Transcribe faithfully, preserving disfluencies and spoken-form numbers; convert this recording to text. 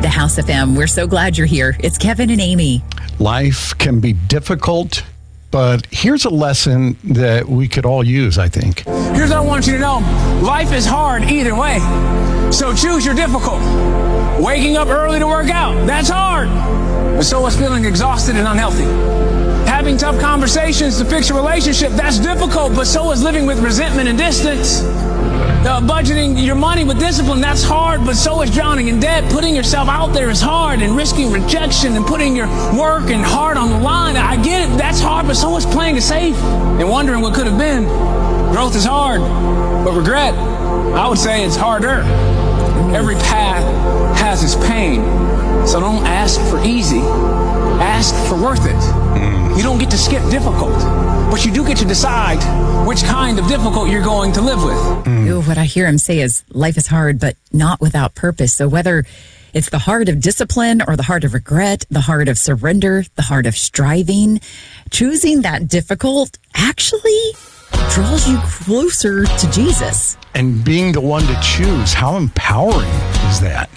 to House F M. We're so glad you're here. It's Kevin and Amy. Life can be difficult, but here's a lesson that we could all use, I think. Here's what I want you to know. Life is hard either way. So choose your difficult. Waking up early to work out, that's hard. But so is feeling exhausted and unhealthy. Having tough conversations to fix a relationship, that's difficult, but so is living with resentment and distance. Uh, budgeting your money with discipline, that's hard, but so is drowning in debt. Putting yourself out there is hard, and risking rejection and putting your work and heart on the line. I get it, that's hard, but so is playing it safe and wondering what could have been. Growth is hard, but regret, I would say it's harder. Every path has its pain, so don't ask for easy, ask for worth it. Mm. You don't get to skip difficult, but you do get to decide which kind of difficult you're going to live with. Mm. Ooh, what I hear him say is life is hard, but not without purpose. So whether it's the heart of discipline or the heart of regret, the heart of surrender, the heart of striving, choosing that difficult actually draws you closer to Jesus. And being the one to choose, how empowering is that?